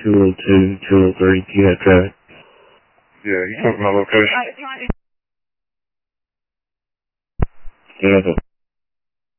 202, 203, do you have traffic? Yeah, he took my location. Yeah,